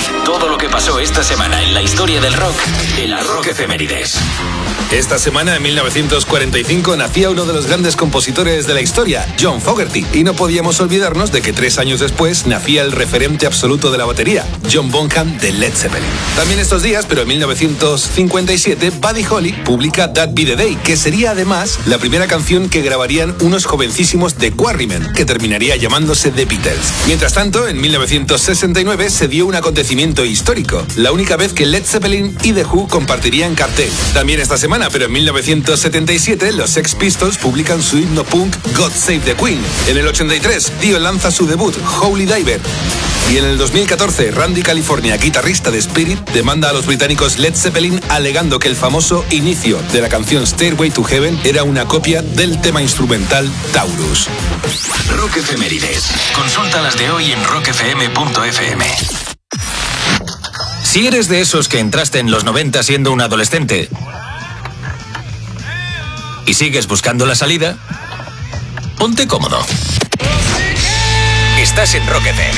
Todo lo que pasó esta semana en la historia del rock en la Rock Efemérides. Esta semana, en 1945, nacía uno de los grandes compositores de la historia, John Fogerty. Y no podíamos olvidarnos de que 3 años después nacía el referente absoluto de la batería, John Bonham de Led Zeppelin. También estos días, pero en 1957, Buddy Holly publica That Be The Day, que sería además la primera canción que grabarían unos jovencísimos de Quarrymen, que terminaría llamándose The Beatles. Mientras tanto, en 1969 se dio un acontecimiento histórico, la única vez que Led Zeppelin y The Who compartirían cartel. También esta semana, pero en 1977, los Sex Pistols publican su himno punk God Save the Queen. En el 83, Dio lanza su debut, Holy Diver. Y en el 2014, Randy California, guitarrista de Spirit, demanda a los británicos Led Zeppelin alegando que el famoso inicio de la canción Stairway to Heaven era una copia del tema instrumental Taurus. Rock Efemérides. Consulta las de hoy en rockfm.fm. Si eres de esos que entraste en los 90 siendo un adolescente y sigues buscando la salida, ponte cómodo. Estás en Rock FM.